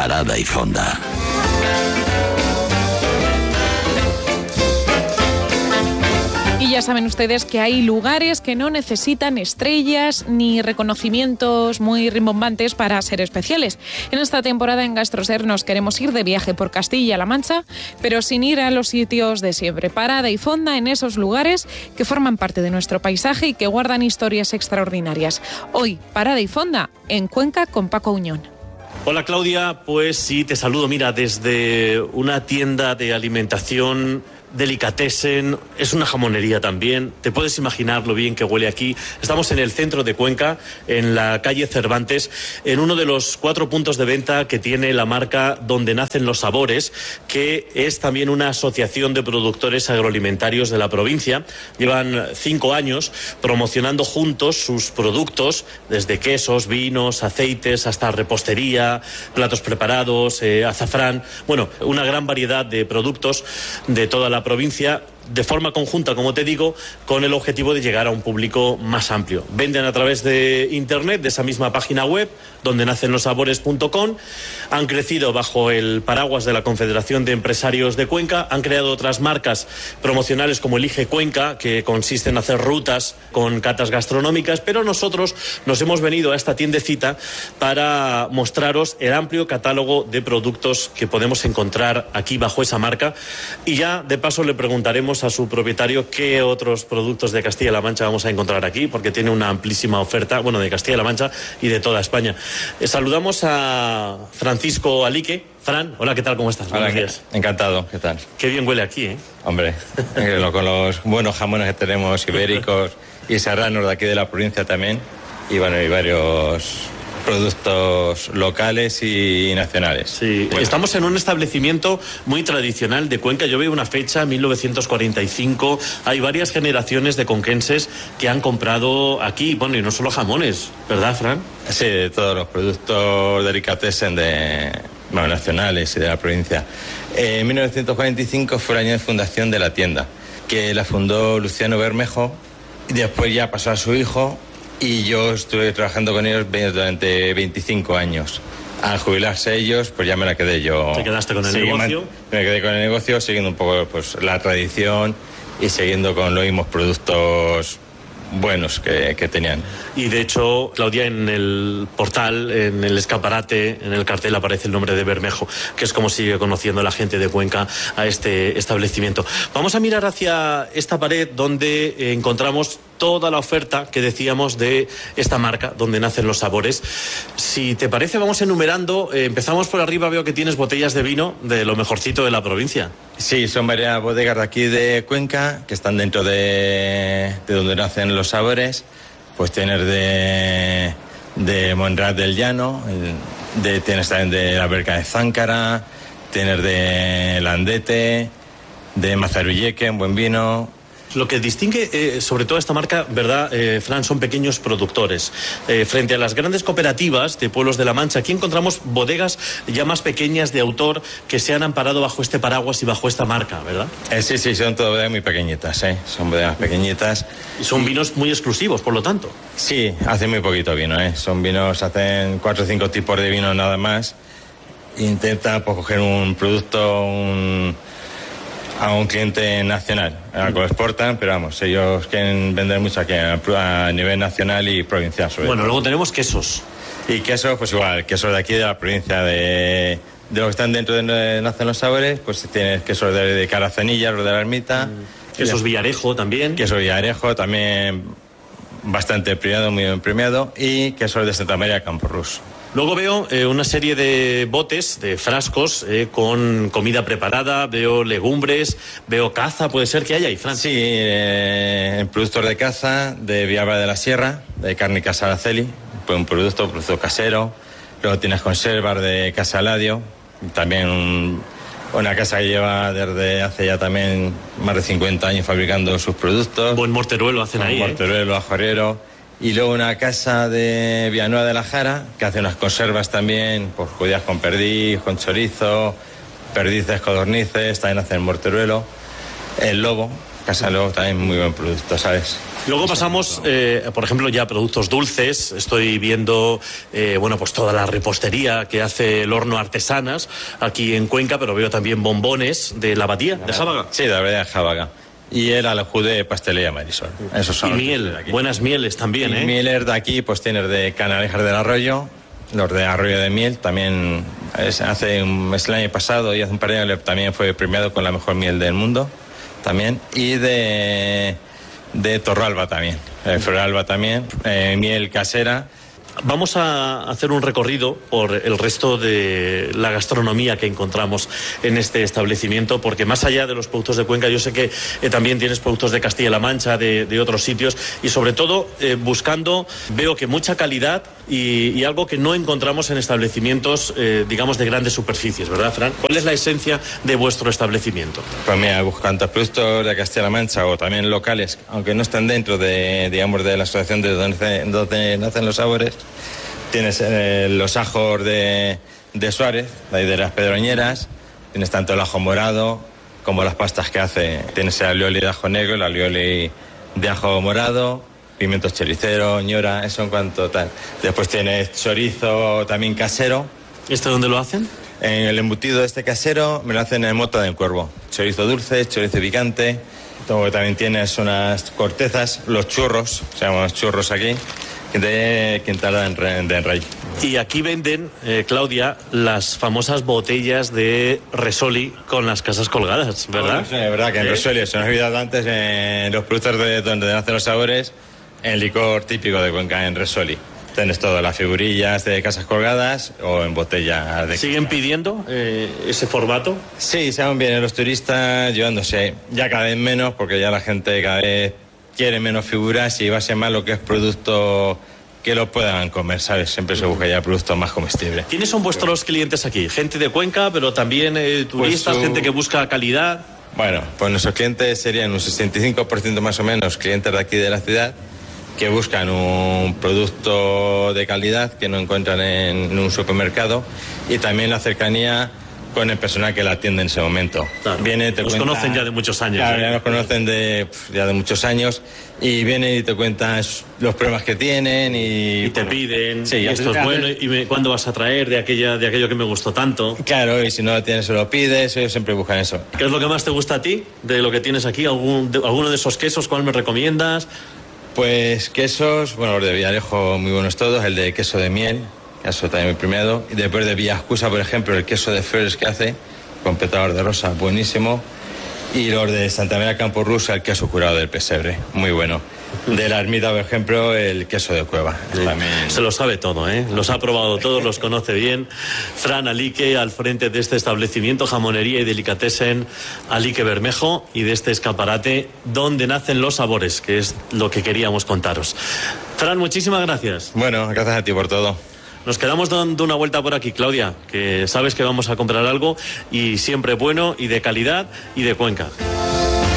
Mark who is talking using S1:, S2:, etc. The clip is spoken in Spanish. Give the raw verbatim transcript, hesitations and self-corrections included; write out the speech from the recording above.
S1: Parada y Fonda.
S2: Y ya saben ustedes que hay lugares que no necesitan estrellas ni reconocimientos muy rimbombantes para ser especiales. En esta temporada en GastroSer nos queremos ir de viaje por Castilla-La Mancha, pero sin ir a los sitios de siempre. Parada y fonda en esos lugares que forman parte de nuestro paisaje y que guardan historias extraordinarias. Hoy, parada y fonda en Cuenca con Paco Uñón.
S3: Hola Claudia, pues sí, te saludo, mira, desde una tienda de alimentación delicatessen, es una jamonería también, te puedes imaginar lo bien que huele aquí. Estamos en el centro de Cuenca, en la calle Cervantes, en uno de los cuatro puntos de venta que tiene la marca Donde Nacen los Sabores, que es también una asociación de productores agroalimentarios de la provincia. Llevan cinco años promocionando juntos sus productos, desde quesos, vinos, aceites, hasta repostería, platos preparados, eh, azafrán, bueno, una gran variedad de productos de toda la provincia, de forma conjunta, como te digo, con el objetivo de llegar a un público más amplio. Venden a través de internet, de esa misma página web, donde nacen los sabores punto com. Han crecido bajo el paraguas de la Confederación de Empresarios de Cuenca. Han creado otras marcas promocionales como Elige Cuenca, que consiste en hacer rutas con catas gastronómicas, pero nosotros nos hemos venido a esta tiendecita para mostraros el amplio catálogo de productos que podemos encontrar aquí bajo esa marca. Y ya, de paso, le preguntaremos a su propietario qué otros productos de Castilla-La Mancha vamos a encontrar aquí, porque tiene una amplísima oferta, bueno, de Castilla-La Mancha y de toda España. Eh, saludamos a Francisco Alique. Fran, hola, ¿qué tal? ¿Cómo estás?
S4: Hola,
S3: buenos días.
S4: Encantado, ¿qué tal?
S3: Qué bien huele aquí, ¿eh?
S4: Hombre, eh, con los buenos jamones que tenemos, ibéricos y serranos de aquí de la provincia también, y bueno, y varios productos locales y nacionales.
S3: Sí, bueno. Estamos en un establecimiento muy tradicional de Cuenca. Yo veo una fecha, mil novecientos cuarenta y cinco. Hay varias generaciones de conquenses que han comprado aquí. Bueno, y no solo jamones, ¿verdad, Fran?
S4: Sí, de todos los productos delicatessen de, bueno, nacionales y de la provincia. Eh, en mil novecientos cuarenta y cinco fue el año de fundación de la tienda, que la fundó Luciano Bermejo, y después ya pasó a su hijo, y yo estuve trabajando con ellos durante veinticinco años. Al jubilarse ellos, pues ya me la quedé yo.
S3: ¿Te quedaste con el
S4: Seguí,
S3: negocio?
S4: Me quedé con el negocio, siguiendo un poco pues la tradición y siguiendo con los mismos productos buenos que, que tenían.
S3: Y de hecho, Claudia, en el portal, en el escaparate, en el cartel aparece el nombre de Bermejo, que es como sigue conociendo la gente de Cuenca a este establecimiento. Vamos a mirar hacia esta pared donde eh, encontramos toda la oferta que decíamos de esta marca, Donde Nacen los Sabores. Si te parece, vamos enumerando. Eh, empezamos por arriba, veo que tienes botellas de vino de lo mejorcito de la provincia.
S4: Sí, son varias bodegas de aquí de Cuenca que están dentro de, de Donde Nacen los Sabores. Pues tienes de, de Monrad del Llano, de, tienes también de la Berca de Záncara, tienes de Landete, de Mazarulleque, un buen vino.
S3: Lo que distingue eh, sobre todo esta marca, ¿verdad, eh, Fran? Son pequeños productores. Eh, frente a las grandes cooperativas de pueblos de La Mancha, aquí encontramos bodegas ya más pequeñas de autor que se han amparado bajo este paraguas y bajo esta marca, ¿verdad?
S4: Eh, sí, sí, son todas bodegas muy pequeñitas, ¿eh? Son bodegas pequeñitas.
S3: Y son vinos muy exclusivos, por lo tanto.
S4: Sí, hacen muy poquito vino, ¿eh? Son vinos, hacen cuatro o cinco tipos de vino nada más. Intentan pues, coger un producto, un... a un cliente nacional. Algo lo exportan, pero vamos, ellos quieren vender mucho aquí a nivel nacional y provincial. Sobre
S3: bueno,
S4: todo.
S3: Luego tenemos quesos.
S4: Y quesos, pues igual, quesos de aquí de la provincia de, de los que están dentro de Nacen los Sabores, pues tienes quesos de, de Caracenilla, los de la Ermita.
S3: Mm. Quesos Villarejo también.
S4: Queso Villarejo también bastante premiado, muy bien premiado. Y quesos de Santa María de Camporrús.
S3: Luego veo eh, una serie de botes, de frascos, eh, con comida preparada, veo legumbres, veo caza, puede ser que haya ahí, Fran.
S4: Sí, eh, productos de caza, de Villalba de la Sierra, de Cárnicas Araceli, pues un producto, un producto casero. Luego tienes conservas de Casa Ladio, también un, una casa que lleva desde hace ya también más de cincuenta años fabricando sus productos.
S3: Buen morteruelo hacen ahí,
S4: Buen morteruelo,
S3: ¿eh?
S4: ajorero. Y luego una casa de Villanueva de la Jara, que hace unas conservas también, pues judías con perdiz, con chorizo, perdices, codornices, también hacen morteruelo. El Lobo, Casa Luego también muy buen producto, ¿sabes?
S3: Luego pasamos, eh, por ejemplo, ya a productos dulces. Estoy viendo, eh, bueno, pues toda la repostería que hace el horno Artesanas aquí en Cuenca, pero veo también bombones de la abadía, de Jábaga.
S4: Sí, de la abadía de Jábaga. Y el Alajú de Pastelería Marisol. Esos son
S3: y miel, buenas mieles también,
S4: y
S3: ¿eh?
S4: Mieles de aquí, pues tienes de Canalejas del Arroyo, los de Arroyo de Miel, también es, hace un, es el año pasado y hace un par de años también fue premiado con la mejor miel del mundo, también. Y de, de Torralba también, eh, Floralba también, eh, miel casera.
S3: Vamos a hacer un recorrido por el resto de la gastronomía que encontramos en este establecimiento, porque más allá de los productos de Cuenca, yo sé que eh, también tienes productos de Castilla-La Mancha, de, de otros sitios, y sobre todo eh, buscando, veo que mucha calidad y, y algo que no encontramos en establecimientos, eh, digamos, de grandes superficies, ¿verdad, Fran? ¿Cuál es la esencia de vuestro establecimiento?
S4: Pues mira, buscando productos de Castilla-La Mancha o también locales, aunque no estén dentro de, digamos, de la asociación de donde, donde nacen los sabores. Tienes eh, los ajos de, de Suárez, de ahí de las Pedroñeras, tienes tanto el ajo morado como las pastas que hace. Tienes el alioli de ajo negro, el alioli de ajo morado, pimientos choricero, ñora, eso en cuanto tal. Después tienes chorizo también casero.
S3: ¿Este dónde lo hacen?
S4: En el embutido este casero me lo hacen en Mota del Cuervo. Chorizo dulce, chorizo picante. Luego también tienes unas cortezas, los churros, se llaman churros aquí, de Quintana de Rey.
S3: Y aquí venden, eh, Claudia, las famosas botellas de Resoli con las casas colgadas, ¿verdad?
S4: Bueno, sí, es verdad que en ¿Eh? Resoli, se nos ha olvidado antes, en los productos de donde nacen los sabores, en licor típico de Cuenca, en Resoli. Tienes todas las figurillas de casas colgadas o en botellas de...
S3: ¿Siguen pidiendo eh, ese formato?
S4: Sí, se van bien los turistas llevándose ya cada vez menos, porque ya la gente cada vez quiere menos figuras y va a ser más lo que es producto que lo puedan comer, ¿sabes? Siempre se busca ya productos más comestibles.
S3: ¿Quiénes son vuestros clientes aquí? Gente de Cuenca, pero también eh, turistas, pues su... gente que busca calidad.
S4: Bueno, pues nuestros clientes serían un sesenta y cinco por ciento más o menos clientes de aquí de la ciudad, que buscan un producto de calidad que no encuentran en, en un supermercado, y también la cercanía con el personal que la atiende en ese momento.
S3: Claro.
S4: Viene, te
S3: Los
S4: cuenta,
S3: conocen ya de muchos años.
S4: Claro,
S3: ¿eh?
S4: ya los conocen de, ya de muchos años, y vienen y te cuentan los problemas que tienen y...
S3: Y te piden,
S4: sí,
S3: y esto es bueno, y me, ¿cuándo vas a traer de, aquella, de aquello que me gustó tanto?
S4: Claro, y si no lo tienes, se lo pides, ellos siempre buscan eso.
S3: ¿Qué es lo que más te gusta a ti de lo que tienes aquí? ¿Algún, de, ¿Alguno de esos quesos, cuál me recomiendas?
S4: Pues quesos, bueno, los de Villarejo muy buenos todos, el de queso de miel, eso también muy premiado, y después de Villascusa, por ejemplo, el queso de flores que hace, con petador de rosa, buenísimo, y los de Santa María Campo Rusa, el queso curado del pesebre, muy bueno. De la Ermita, por ejemplo, el queso de cueva.
S3: Sí.
S4: También...
S3: Se lo sabe todo, ¿eh? Los ha probado todos, los conoce bien. Fran Alique, al frente de este establecimiento, jamonería y delicatessen Alique Bermejo, y de este escaparate donde nacen los sabores, que es lo que queríamos contaros. Fran, muchísimas gracias.
S4: Bueno, gracias a ti por todo.
S3: Nos quedamos dando una vuelta por aquí, Claudia, que sabes que vamos a comprar algo, y siempre bueno y de calidad y de Cuenca.